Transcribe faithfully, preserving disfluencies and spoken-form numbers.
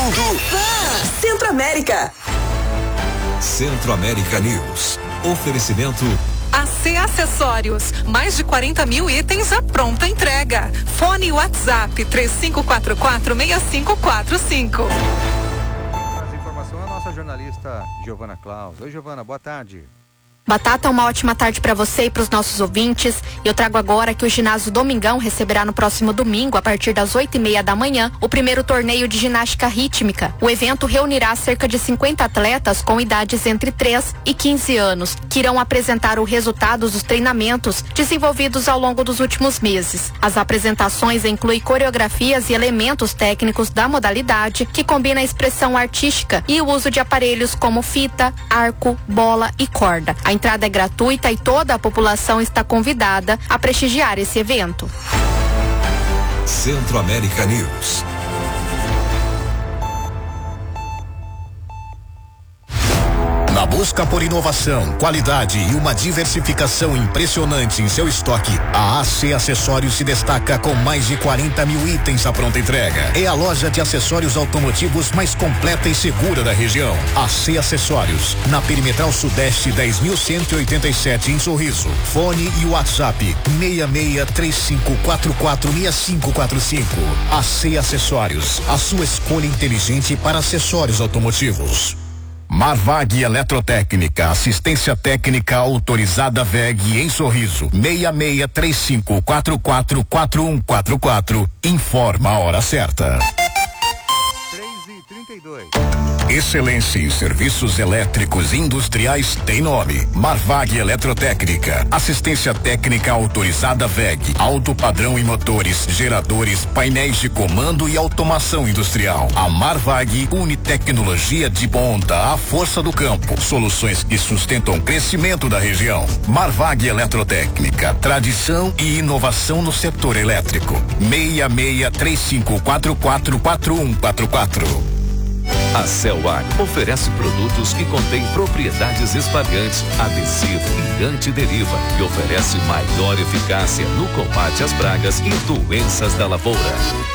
mundo. Pan, Centro-América. Centro-América News. Oferecimento A C Acessórios, mais de quarenta mil itens à pronta entrega. Fone e WhatsApp três cinco quatro quatro, seis cinco quatro cinco. As informações é a nossa jornalista Giovana Claus. Oi, Giovana, boa tarde. Batata, uma ótima tarde para você e para os nossos ouvintes. Eu trago agora que o ginásio Domingão receberá no próximo domingo, a partir das oito e meia da manhã, o primeiro torneio de ginástica rítmica. O evento reunirá cerca de cinquenta atletas com idades entre três e quinze anos, que irão apresentar os resultados dos treinamentos desenvolvidos ao longo dos últimos meses. As apresentações incluem coreografias e elementos técnicos da modalidade, que combina a expressão artística e o uso de aparelhos como fita, arco, bola e corda. A entrada é gratuita e toda a população está convidada a prestigiar esse evento. Centro-América News. Na busca por inovação, qualidade e uma diversificação impressionante em seu estoque, a A C Acessórios se destaca com mais de quarenta mil itens à pronta entrega. É a loja de acessórios automotivos mais completa e segura da região. A C Acessórios, na Perimetral Sudeste dez mil cento e oitenta e sete em Sorriso. Fone e WhatsApp seis seis três cinco quatro quatro seis cinco quatro cinco. A C Acessórios, a sua escolha inteligente para acessórios automotivos. Marvag Eletrotécnica, assistência técnica autorizada V E G em Sorriso, seis seis três cinco quatro quatro quatro um quatro quatro. Informa a hora certa. três e trinta e dois. Excelência em serviços elétricos e industriais tem nome. Marvag Eletrotécnica. Assistência técnica autorizada V E G. Alto padrão em motores, geradores, painéis de comando e automação industrial. A Marvag une tecnologia de ponta à força do campo. Soluções que sustentam o crescimento da região. Marvag Eletrotécnica. Tradição e inovação no setor elétrico. seis seis três cinco quatro quatro quatro um quatro quatro. A Celwag oferece produtos que contêm propriedades espalhantes, adesivo e antideriva e oferece maior eficácia no combate às pragas e doenças da lavoura.